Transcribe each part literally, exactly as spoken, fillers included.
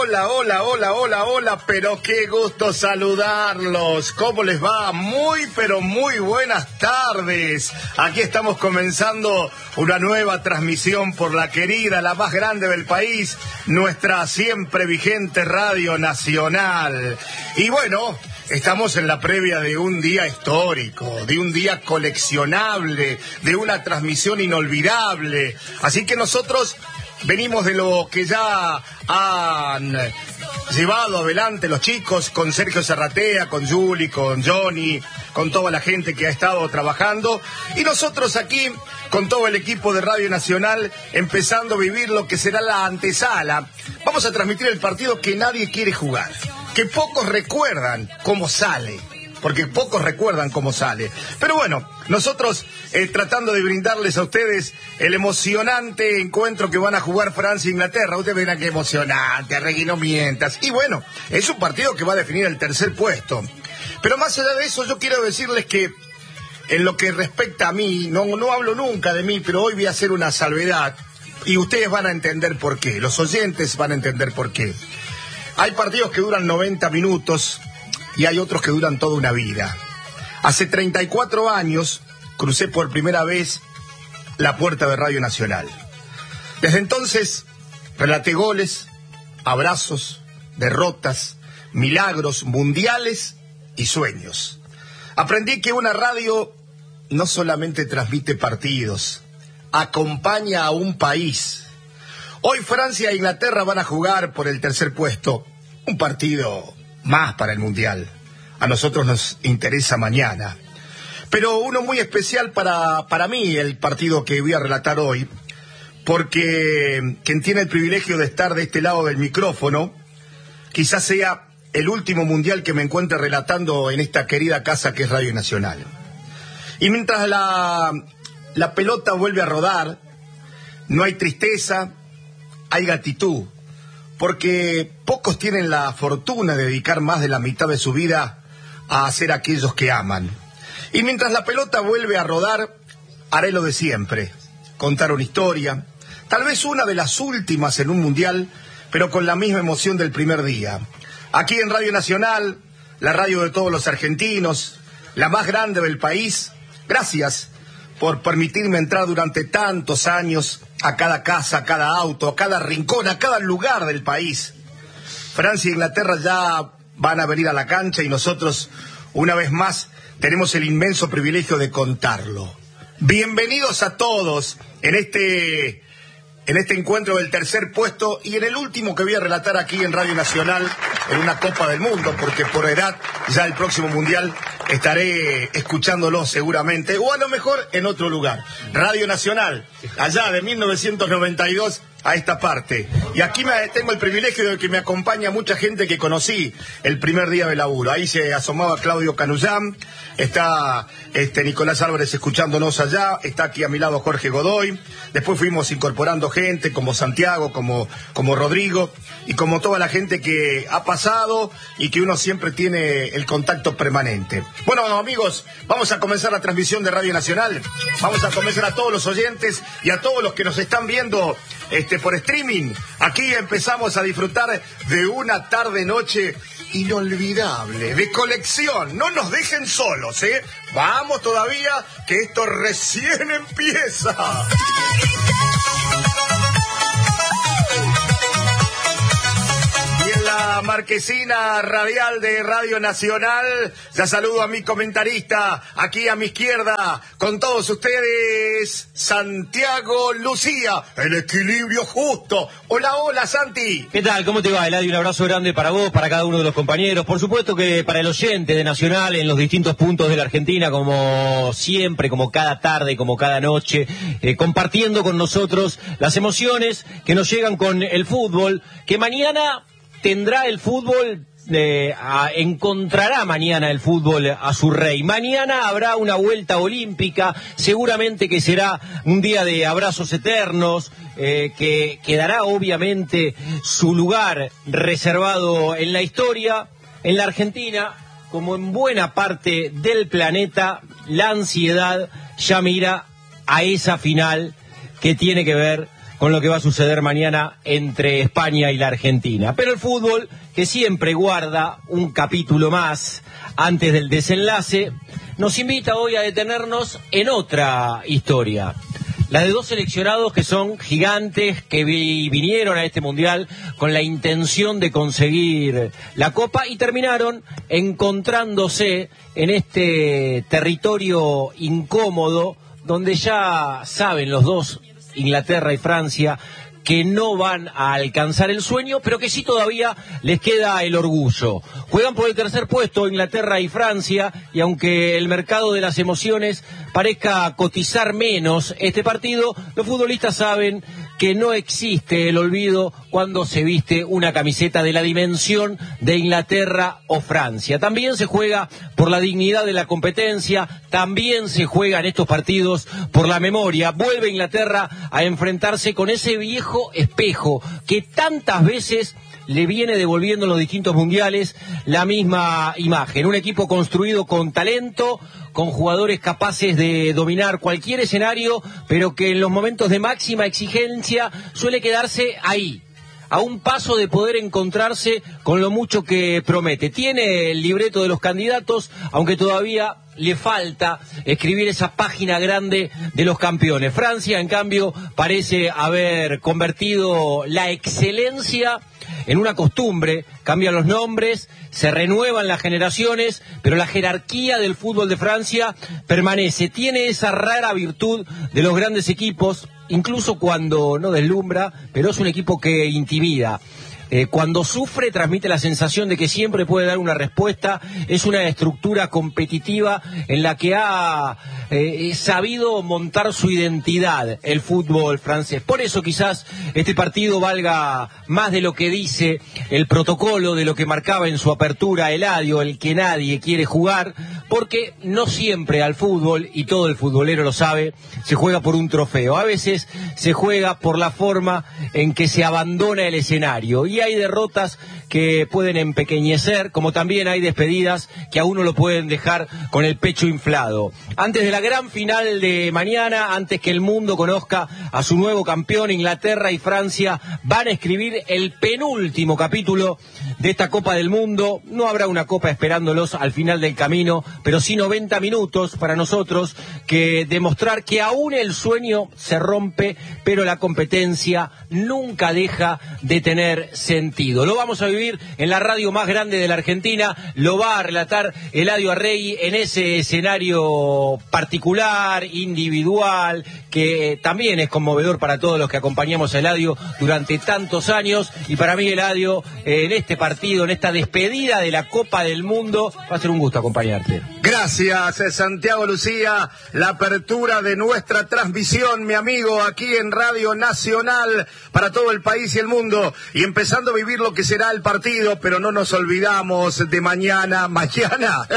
hola, hola, hola, hola, hola, pero qué gusto saludarlos. ¿Cómo les va? Muy, pero muy buenas tardes. Aquí estamos comenzando una nueva transmisión por la querida, la más grande del país, nuestra siempre vigente Radio Nacional. Y bueno, estamos en la previa de un día histórico, de un día coleccionable, de una transmisión inolvidable. Así que nosotros venimos de lo que ya han llevado adelante los chicos con Sergio Serratea, con Juli, con Johnny, con toda la gente que ha estado trabajando. Y nosotros aquí, con todo el equipo de Radio Nacional, empezando a vivir lo que será la antesala. Vamos a transmitir el partido que nadie quiere jugar, que pocos recuerdan cómo sale, porque pocos recuerdan cómo sale. Pero bueno, nosotros eh, tratando de brindarles a ustedes el emocionante encuentro que van a jugar Francia e Inglaterra. Ustedes verán qué emocionante, Regui, no mientas. Y bueno, es un partido que va a definir el tercer puesto. Pero más allá de eso, yo quiero decirles que en lo que respecta a mí, no, no hablo nunca de mí, pero hoy voy a hacer una salvedad y ustedes van a entender por qué, los oyentes van a entender por qué. Hay partidos que duran noventa minutos y hay otros que duran toda una vida. Hace treinta y cuatro años crucé por primera vez la puerta de Radio Nacional. Desde entonces relaté goles, abrazos, derrotas, milagros, mundiales y sueños. Aprendí que una radio no solamente transmite partidos, acompaña a un país. Hoy Francia e Inglaterra van a jugar por el tercer puesto, un partido más para el Mundial. A nosotros nos interesa mañana. Pero uno muy especial para, para mí, el partido que voy a relatar hoy, porque quien tiene el privilegio de estar de este lado del micrófono, quizás sea el último Mundial que me encuentre relatando en esta querida casa que es Radio Nacional. Y mientras la, la pelota vuelve a rodar, no hay tristeza, hay gratitud, porque pocos tienen la fortuna de dedicar más de la mitad de su vida a hacer aquellos que aman. Y mientras la pelota vuelve a rodar, haré lo de siempre, contar una historia, tal vez una de las últimas en un mundial, pero con la misma emoción del primer día. Aquí en Radio Nacional, la radio de todos los argentinos, la más grande del país, gracias por permitirme entrar durante tantos años a cada casa, a cada auto, a cada rincón, a cada lugar del país. Francia e Inglaterra ya van a venir a la cancha y nosotros, una vez más, tenemos el inmenso privilegio de contarlo. Bienvenidos a todos en este, en este encuentro del tercer puesto y en el último que voy a relatar aquí en Radio Nacional, en una Copa del Mundo, porque por edad ya el próximo Mundial estaré escuchándolo seguramente, o a lo mejor en otro lugar. Radio Nacional, allá de mil novecientos noventa y dos a esta parte. Y aquí me, tengo el privilegio de que me acompaña mucha gente que conocí el primer día de laburo. Ahí se asomaba Claudio Canullán, está este, Nicolás Álvarez escuchándonos allá, está aquí a mi lado Jorge Godoy. Después fuimos incorporando gente como Santiago, como, como Rodrigo y como toda la gente que ha pasado y que uno siempre tiene el contacto permanente. Bueno, amigos, vamos a comenzar la transmisión de Radio Nacional. Vamos a comenzar a todos los oyentes y a todos los que nos están viendo este, por streaming. Aquí empezamos a disfrutar de una tarde-noche inolvidable, de colección. No nos dejen solos, ¿eh? Vamos todavía, que esto recién empieza. La marquesina radial de Radio Nacional, ya saludo a mi comentarista, aquí a mi izquierda, con todos ustedes, Santiago Lucía, el equilibrio justo. Hola, hola, Santi. ¿Qué tal? ¿Cómo te va, Eladio? Un abrazo grande para vos, para cada uno de los compañeros, por supuesto que para el oyente de Nacional en los distintos puntos de la Argentina, como siempre, como cada tarde, como cada noche, eh, compartiendo con nosotros las emociones que nos llegan con el fútbol, que mañana tendrá el fútbol, eh, a, encontrará mañana el fútbol a su rey. Mañana habrá una vuelta olímpica, seguramente que será un día de abrazos eternos, eh, que quedará obviamente su lugar reservado en la historia. En la Argentina, como en buena parte del planeta, la ansiedad ya mira a esa final que tiene que ver con lo que va a suceder mañana entre España y la Argentina. Pero el fútbol, que siempre guarda un capítulo más antes del desenlace, nos invita hoy a detenernos en otra historia. La de dos seleccionados que son gigantes, que vi, vinieron a este mundial con la intención de conseguir la Copa y terminaron encontrándose en este territorio incómodo donde ya saben los dos, Inglaterra y Francia, que no van a alcanzar el sueño, pero que sí todavía les queda el orgullo. Juegan por el tercer puesto Inglaterra y Francia, y aunque el mercado de las emociones parezca cotizar menos este partido, los futbolistas saben que no existe el olvido cuando se viste una camiseta de la dimensión de Inglaterra o Francia. También se juega por la dignidad de la competencia, también se juega en estos partidos por la memoria. Vuelve Inglaterra a enfrentarse con ese viejo espejo que tantas veces le viene devolviendo en los distintos mundiales la misma imagen. Un equipo construido con talento, con jugadores capaces de dominar cualquier escenario, pero que en los momentos de máxima exigencia suele quedarse ahí, a un paso de poder encontrarse con lo mucho que promete. Tiene el libreto de los candidatos, aunque todavía le falta escribir esa página grande de los campeones. Francia, en cambio, parece haber convertido la excelencia en una costumbre. Cambian los nombres, se renuevan las generaciones, pero la jerarquía del fútbol de Francia permanece. Tiene esa rara virtud de los grandes equipos, incluso cuando no deslumbra, pero es un equipo que intimida. Eh, cuando sufre, transmite la sensación de que siempre puede dar una respuesta. Es una estructura competitiva en la que ha eh, sabido montar su identidad el fútbol francés. Por eso quizás este partido valga más de lo que dice el protocolo, de lo que marcaba en su apertura Eladio, el que nadie quiere jugar, porque no siempre al fútbol, y todo el futbolero lo sabe, se juega por un trofeo. A veces se juega por la forma en que se abandona el escenario. Y hay derrotas que pueden empequeñecer, como también hay despedidas que a uno lo pueden dejar con el pecho inflado. Antes de la gran final de mañana, antes que el mundo conozca a su nuevo campeón, Inglaterra y Francia van a escribir el penúltimo capítulo de esta Copa del Mundo. No habrá una copa esperándolos al final del camino, pero sí noventa minutos para nosotros que demostrar que aún el sueño se rompe, pero la competencia nunca deja de tener sentido. Lo vamos a vivir en la radio más grande de la Argentina, lo va a relatar Eladio Arregui en ese escenario particular, individual, que también es conmovedor para todos los que acompañamos a Eladio durante tantos años. Y para mí, Eladio, en este partido, en esta despedida de la Copa del Mundo, va a ser un gusto acompañarte. Gracias, Santiago Lucía. La apertura de nuestra transmisión, mi amigo, aquí en Radio Nacional, para todo el país y el mundo, y empezando a vivir lo que será el partido, pero no nos olvidamos de mañana. Mañana,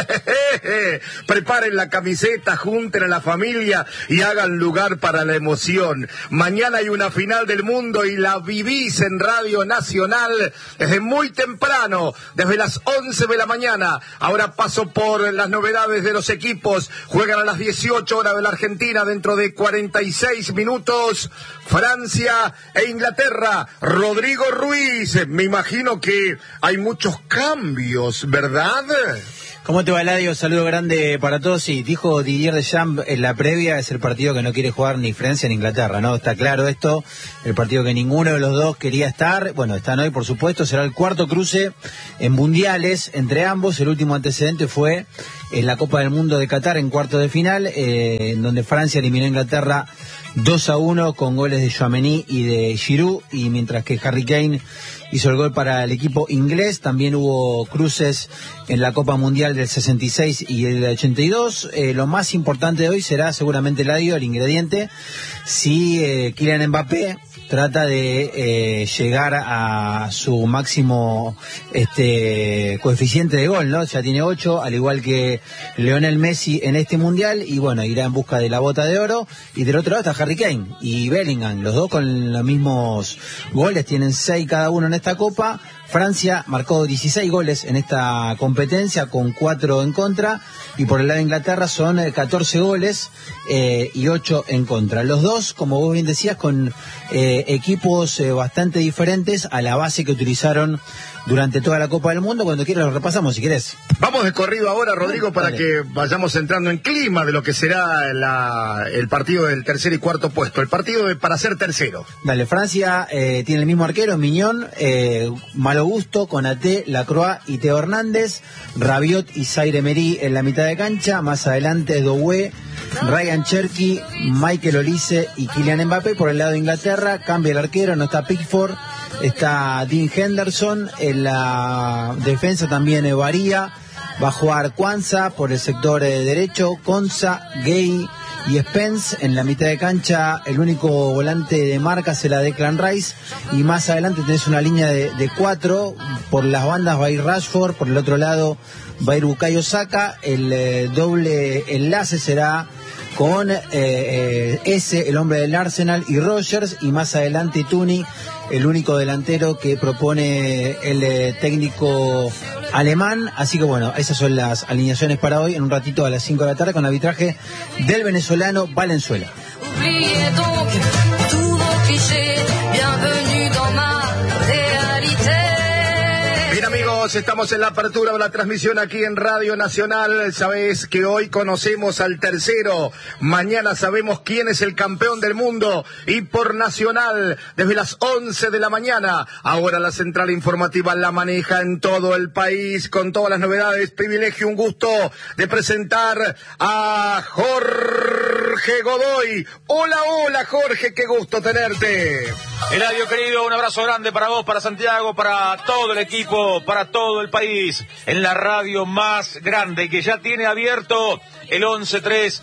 preparen la camiseta, junten a la familia y hagan lugar para la emoción. Mañana hay una final del mundo y la vivís en Radio Nacional desde muy temprano, desde las once de la mañana. Ahora paso por las novedades de los equipos. Juegan a las dieciocho horas de la Argentina, dentro de cuarenta y seis minutos, Francia e Inglaterra. Rodrigo Ruiz, me imagino que hay muchos cambios, ¿verdad? ¿Cómo te va, Eladio? Saludo grande para todos. Sí, dijo Didier Deschamps en la previa, es el partido que no quiere jugar ni Francia ni Inglaterra, ¿no? Está claro esto, el partido que ninguno de los dos quería estar. Bueno, están hoy, por supuesto, será el cuarto cruce en mundiales entre ambos. El último antecedente fue en la Copa del Mundo de Qatar, en cuartos de final, eh, en donde Francia eliminó a Inglaterra dos a uno con goles de Tchouaméni y de Giroud, y mientras que Harry Kane hizo el gol para el equipo inglés. También hubo cruces en la Copa Mundial del sesenta y seis y el ochenta y dos. Eh, lo más importante de hoy será seguramente el audio, el ingrediente, si eh, Kylian Mbappé trata de eh, llegar a su máximo este coeficiente de gol, ¿no? Ya tiene ocho, al igual que Lionel Messi en este Mundial, y bueno, irá en busca de la bota de oro. Y del otro lado está Harry Kane y Bellingham, los dos con los mismos goles, tienen seis cada uno en esta Copa. Francia marcó dieciséis goles en esta competencia con cuatro en contra, y por el lado de Inglaterra son catorce goles eh, y ocho en contra. Los dos, como vos bien decías, con eh, equipos eh, bastante diferentes a la base que utilizaron durante toda la Copa del Mundo. Cuando quieras lo repasamos, si querés. Vamos de corrido ahora, Rodrigo, para Dale. que vayamos entrando en clima de lo que será la, el partido del tercer y cuarto puesto, el partido de, para ser tercero. Dale, Francia eh, tiene el mismo arquero, Miñón, eh, Malo Gusto, Konaté, Lacroix y Teo Hernández, Rabiot y Zaire Emery en la mitad de cancha, más adelante Doué, Ryan Cherky, Michael Olise y Kylian Mbappé. Por el lado de Inglaterra cambia el arquero, no está Pickford, está Dean Henderson. En la defensa también eh, varía, va a jugar Kwanzaa por el sector eh, derecho, Konsa, Gay y Spence. En la mitad de cancha el único volante de marca será Declan Rice, y más adelante tenés una línea de, de cuatro. Por las bandas va a ir Rashford, por el otro lado va a ir Bukayo Saka. El eh, doble enlace será con eh, eh, ese, el hombre del Arsenal, y Rogers, y más adelante Tuni, el único delantero que propone el eh, técnico alemán. Así que bueno, esas son las alineaciones para hoy, en un ratito a las cinco de la tarde, con arbitraje del venezolano Valenzuela. Bien, amigos, estamos en la apertura de la transmisión aquí en Radio Nacional. Sabés que hoy conocemos al tercero, mañana sabemos quién es el campeón del mundo, y por Nacional desde las once de la mañana. Ahora la central informativa la maneja en todo el país con todas las novedades. Privilegio, un gusto de presentar a Jorge Godoy. Hola, hola Jorge, qué gusto tenerte. Eladio querido, un abrazo grande para vos, para Santiago, para todo el equipo, para todo el país, en la radio más grande que ya tiene abierto el once tres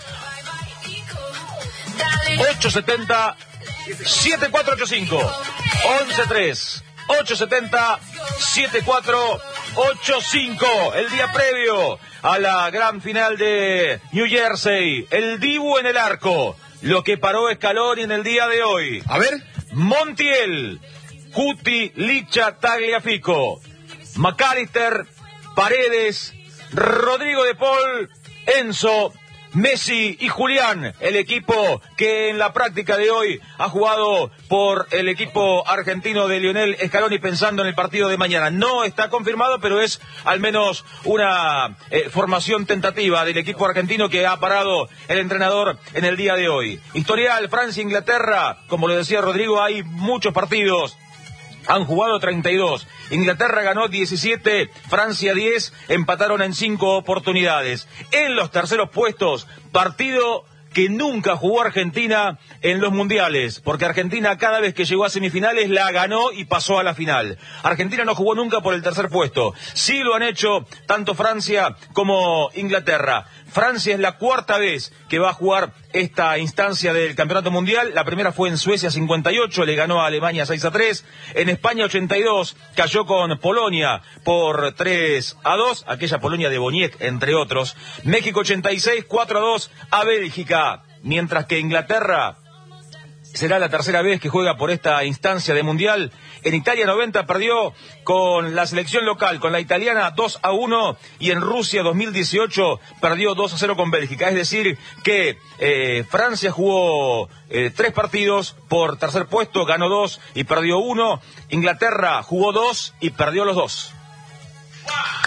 ocho setenta siete cuatro ocho cinco. once tres ocho setenta siete cuatro ocho cinco. El día previo a la gran final de New Jersey, el Dibu en el arco, lo que paró Scaloni en el día de hoy. A ver. Montiel, Cuti, Licha, Tagliafico, McAllister, Paredes, Rodrigo de Paul, Enzo, Messi y Julián, el equipo que en la práctica de hoy ha jugado por el equipo argentino de Lionel Scaloni, pensando en el partido de mañana. No está confirmado, pero es al menos una eh, formación tentativa del equipo argentino que ha parado el entrenador en el día de hoy. Historial, Francia-Inglaterra, como lo decía Rodrigo, hay muchos partidos. Han jugado treinta y dos. Inglaterra ganó diecisiete, Francia diez, empataron en cinco oportunidades. En los terceros puestos, partido que nunca jugó Argentina en los mundiales, porque Argentina cada vez que llegó a semifinales la ganó y pasó a la final. Argentina no jugó nunca por el tercer puesto. Sí lo han hecho tanto Francia como Inglaterra. Francia es la cuarta vez que va a jugar esta instancia del campeonato mundial. La primera fue en Suecia cincuenta y ocho, le ganó a Alemania seis a tres. En España ochenta y dos, cayó con Polonia por tres a dos, aquella Polonia de Boniek, entre otros. México ochenta y seis, cuatro a dos a Bélgica. Mientras que Inglaterra será la tercera vez que juega por esta instancia de mundial. En Italia noventa perdió con la selección local, con la italiana dos a uno, y en Rusia dos mil dieciocho perdió dos a cero con Bélgica. Es decir que eh, Francia jugó eh, tres partidos por tercer puesto, ganó dos y perdió uno. Inglaterra jugó dos y perdió los dos.